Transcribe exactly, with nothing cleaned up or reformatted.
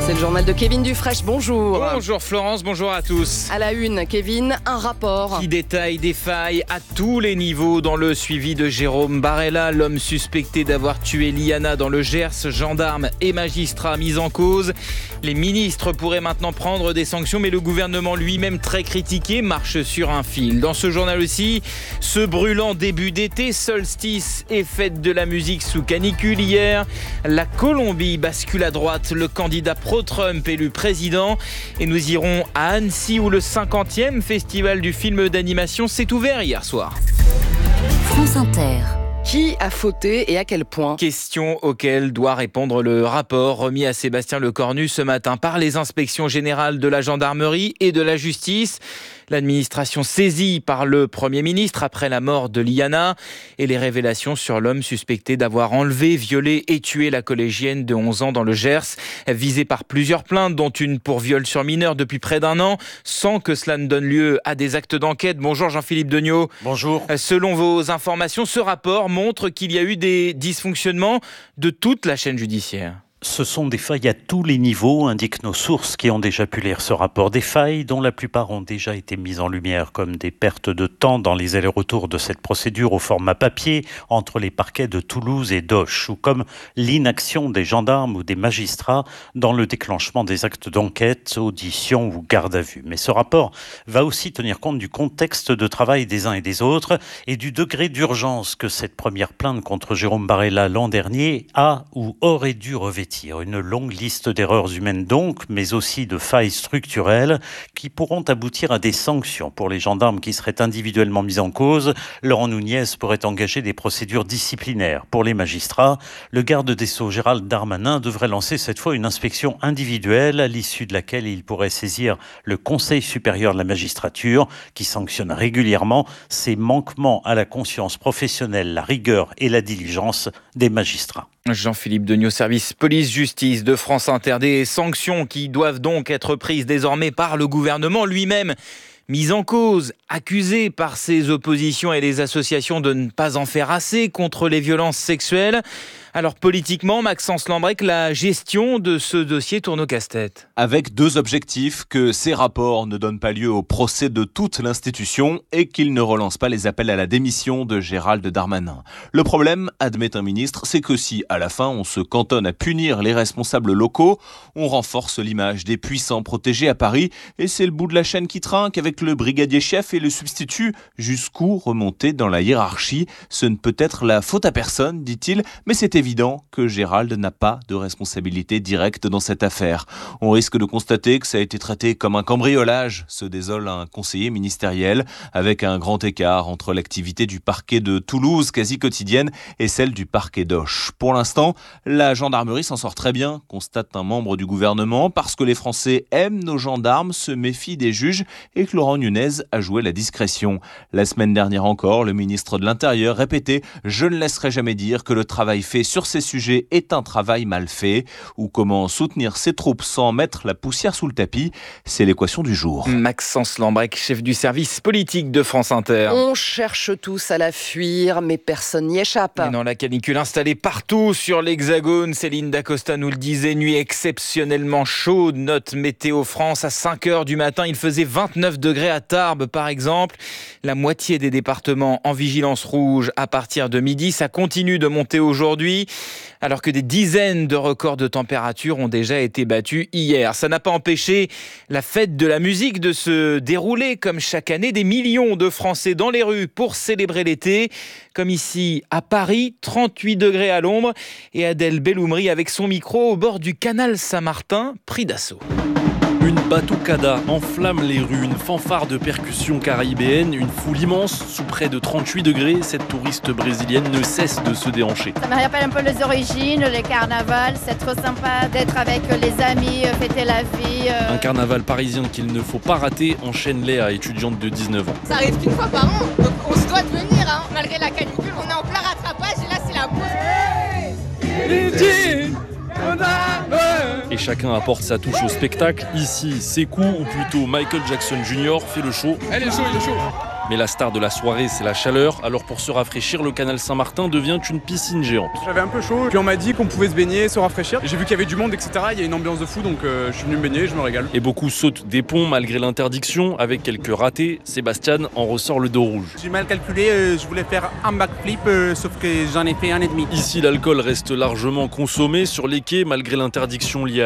C'est le journal de Kevin Dufresne, bonjour. Bonjour Florence, bonjour à tous. À la une, Kevin, un rapport qui détaille des failles à tous les niveaux dans le suivi de Jérôme Barella, l'homme suspecté d'avoir tué Liana dans le Gers, gendarmes et magistrats mis en cause. Les ministres pourraient maintenant prendre des sanctions, mais le gouvernement lui-même très critiqué marche sur un fil. Dans ce journal aussi, ce brûlant début d'été, solstice et fête de la musique sous canicule hier. La Colombie bascule à droite, le candidat pro-Trump élu président. Et nous irons à Annecy où le cinquantième festival du film d'animation s'est ouvert hier soir. France Inter. Qui a fauté et à quel point ? Question auquel doit répondre le rapport remis à Sébastien Lecornu ce matin par les inspections générales de la gendarmerie et de la justice. L'administration saisie par le Premier ministre après la mort de Liana et les révélations sur l'homme suspecté d'avoir enlevé, violé et tué la collégienne de onze ans dans le Gers, visé par plusieurs plaintes, dont une pour viol sur mineur depuis près d'un an, sans que cela ne donne lieu à des actes d'enquête. Bonjour Jean-Philippe Degnaud. Bonjour. Selon vos informations, ce rapport montre qu'il y a eu des dysfonctionnements de toute la chaîne judiciaire. Ce sont des failles à tous les niveaux, indiquent nos sources qui ont déjà pu lire ce rapport. Des failles dont la plupart ont déjà été mises en lumière, comme des pertes de temps dans les allers-retours de cette procédure au format papier entre les parquets de Toulouse et d'Auch, ou comme l'inaction des gendarmes ou des magistrats dans le déclenchement des actes d'enquête, audition ou garde à vue. Mais ce rapport va aussi tenir compte du contexte de travail des uns et des autres et du degré d'urgence que cette première plainte contre Jérôme Barella l'an dernier a ou aurait dû revêtir. Une longue liste d'erreurs humaines donc, mais aussi de failles structurelles qui pourront aboutir à des sanctions pour les gendarmes qui seraient individuellement mis en cause. Laurent Nunez pourrait engager des procédures disciplinaires. Pour les magistrats, le garde des Sceaux Gérald Darmanin devrait lancer cette fois une inspection individuelle à l'issue de laquelle il pourrait saisir le Conseil supérieur de la magistrature qui sanctionne régulièrement ces manquements à la conscience professionnelle, la rigueur et la diligence des magistrats. Jean-Philippe Degnaud, service police-justice de France Inter. Des sanctions qui doivent donc être prises désormais par le gouvernement lui-même. Mis en cause, accusé par ses oppositions et les associations de ne pas en faire assez contre les violences sexuelles. Alors politiquement, Maxence Lambrec, la gestion de ce dossier tourne au casse-tête. Avec deux objectifs, que ces rapports ne donnent pas lieu au procès de toute l'institution et qu'ils ne relancent pas les appels à la démission de Gérald Darmanin. Le problème, admet un ministre, c'est que si à la fin on se cantonne à punir les responsables locaux, on renforce l'image des puissants protégés à Paris et c'est le bout de la chaîne qui trinque avec le brigadier chef et le substitut. Jusqu'où remonter dans la hiérarchie ? Ce ne peut être la faute à personne, dit-il, mais c'est évident que Gérald n'a pas de responsabilité directe dans cette affaire. On risque de constater que ça a été traité comme un cambriolage, se désole un conseiller ministériel, avec un grand écart entre l'activité du parquet de Toulouse, quasi quotidienne, et celle du parquet d'Auch. Pour l'instant, la gendarmerie s'en sort très bien, constate un membre du gouvernement, parce que les Français aiment nos gendarmes, se méfient des juges, et que Laurent Nunez a joué la discrétion. La semaine dernière encore, le ministre de l'Intérieur répétait « Je ne laisserai jamais dire que le travail fait sur ces sujets est un travail mal fait » ou comment soutenir ses troupes sans mettre la poussière sous le tapis. C'est l'équation du jour. Maxence Lambrec, chef du service politique de France Inter. On cherche tous à la fuir, mais personne n'y échappe. Et dans la canicule installée partout sur l'Hexagone, Céline Dacosta nous le disait, nuit exceptionnellement chaude. Note Météo France, à cinq heures du matin, il faisait vingt-neuf degrés à Tarbes par exemple. La moitié des départements en vigilance rouge à partir de midi. Ça continue de monter aujourd'hui, alors que des dizaines de records de température ont déjà été battus hier. Ça n'a pas empêché la fête de la musique de se dérouler comme chaque année. Des millions de Français dans les rues pour célébrer l'été. Comme ici à Paris, trente-huit degrés à l'ombre. Et Adèle Belloumri avec son micro au bord du canal Saint-Martin, pris d'assaut. Une batucada enflamme les rues, une fanfare de percussion caribéenne, une foule immense sous près de trente-huit degrés. Cette touriste brésilienne ne cesse de se déhancher. Ça me rappelle un peu les origines, les carnavals. C'est trop sympa d'être avec les amis, fêter la vie. Euh... Un carnaval parisien qu'il ne faut pas rater, enchaîne Léa, étudiante de dix-neuf ans. Ça arrive qu'une fois par an, donc on se doit de venir, hein. Malgré la canicule, on est en plein rattrapage et là c'est la pause. Et chacun apporte sa touche au spectacle. Ici, Sekou, ou plutôt Michael Jackson junior, fait le show. Elle est chaud, il est chaud. Mais la star de la soirée, c'est la chaleur. Alors pour se rafraîchir, le canal Saint-Martin devient une piscine géante. J'avais un peu chaud, puis on m'a dit qu'on pouvait se baigner, se rafraîchir. J'ai vu qu'il y avait du monde, et cetera. Il y a une ambiance de fou, donc euh, je suis venu me baigner, je me régale. Et beaucoup sautent des ponts malgré l'interdiction. Avec quelques ratés, Sébastien en ressort le dos rouge. J'ai mal calculé, euh, je voulais faire un backflip, euh, sauf que j'en ai fait un et demi. Ici, l'alcool reste largement consommé sur les quais malgré l'interdiction liée à